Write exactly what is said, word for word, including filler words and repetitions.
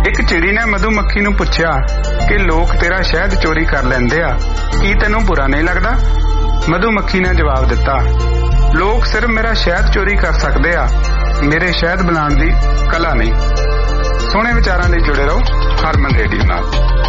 एक चिड़ी ने मधुमक्खी नूं पुछया कि लोग तेरा शहद चोरी कर लैंदे आ, की तैनूं बुरा नहीं लगदा? मधुमक्खी ने जवाब दिता, लोग सिर्फ मेरा शहद चोरी कर सकदे आ, मेरे शहद बनाउण दी कला नहीं। सोहणे विचारां लई जुड़े रहो हरमन रेडियो नाल।